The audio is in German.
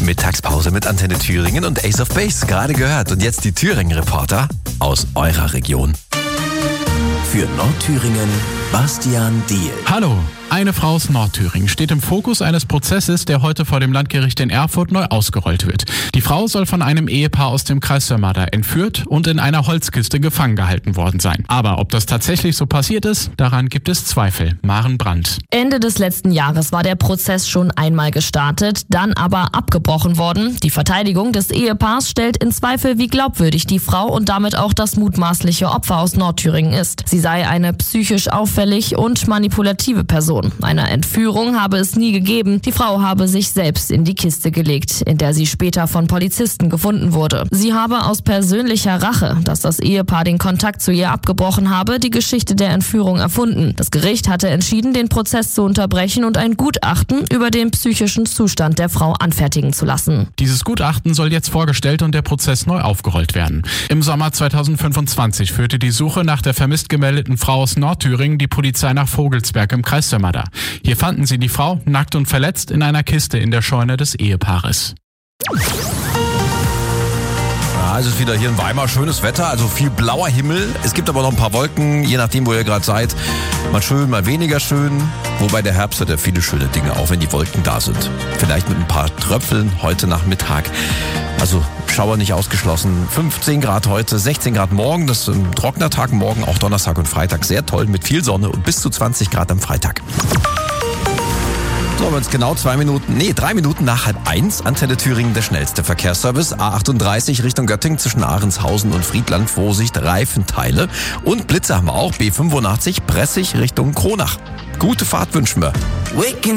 Mittagspause mit Antenne Thüringen und Ace of Base gerade gehört. Und jetzt die Thüringen-Reporter aus eurer Region. Für Nordthüringen, Bastian Diehl. Hallo. Eine Frau aus Nordthüringen steht im Fokus eines Prozesses, der heute vor dem Landgericht in Erfurt neu ausgerollt wird. Die Frau soll von einem Ehepaar aus dem Kreis Sömmerda entführt und in einer Holzkiste gefangen gehalten worden sein. Aber ob das tatsächlich so passiert ist, daran gibt es Zweifel. Maren Brandt. Ende des letzten Jahres war der Prozess schon einmal gestartet, dann aber abgebrochen worden. Die Verteidigung des Ehepaars stellt in Zweifel, wie glaubwürdig die Frau und damit auch das mutmaßliche Opfer aus Nordthüringen ist. Sie sei eine psychisch auffällig und manipulative Person. Eine Entführung habe es nie gegeben. Die Frau habe sich selbst in die Kiste gelegt, in der sie später von Polizisten gefunden wurde. Sie habe aus persönlicher Rache, dass das Ehepaar den Kontakt zu ihr abgebrochen habe, die Geschichte der Entführung erfunden. Das Gericht hatte entschieden, den Prozess zu unterbrechen und ein Gutachten über den psychischen Zustand der Frau anfertigen zu lassen. Dieses Gutachten soll jetzt vorgestellt und der Prozess neu aufgerollt werden. Im Sommer 2025 führte die Suche nach der vermisst gemeldeten Frau aus Nordthüringen die Polizei nach Vogelsberg im Kreis Sömmerda. Hier fanden sie die Frau nackt und verletzt in einer Kiste in der Scheune des Ehepaares. Ja, es ist wieder hier in Weimar schönes Wetter, also viel blauer Himmel. Es gibt aber noch ein paar Wolken, je nachdem, wo ihr gerade seid. Mal schön, mal weniger schön. Wobei der Herbst hat ja viele schöne Dinge, auch wenn die Wolken da sind. Vielleicht mit ein paar Tröpfeln heute Nachmittag. Also Schauer nicht ausgeschlossen. 15 Grad heute, 16 Grad morgen. Das ist ein trockener Tag, morgen auch Donnerstag und Freitag. Sehr toll mit viel Sonne und bis zu 20 Grad am Freitag. So, wenn es genau 3 Minuten nach 12:30, Antenne Thüringen, der schnellste Verkehrsservice. A38 Richtung Göttingen zwischen Ahrenshausen und Friedland, Vorsicht, Reifenteile. Und Blitze haben wir auch, B85 Pressig Richtung Kronach. Gute Fahrt wünschen wir.